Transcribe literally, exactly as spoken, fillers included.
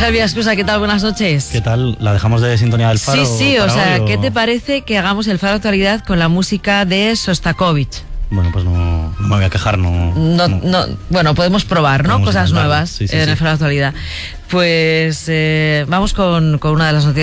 Javi Ascusa, ¿qué tal? Buenas noches. ¿Qué tal? ¿La dejamos de sintonía del Faro? Sí, sí, o sea, hoy, ¿qué o... te parece que hagamos el Faro Actualidad con la música de Sostakovich? Bueno, pues no, no me voy a quejar, no... No, no. no, bueno, podemos probar, ¿no? Podemos Cosas intentarlo. nuevas Sí, sí, en sí. el Faro Actualidad. Pues eh, vamos con, con una de las noticias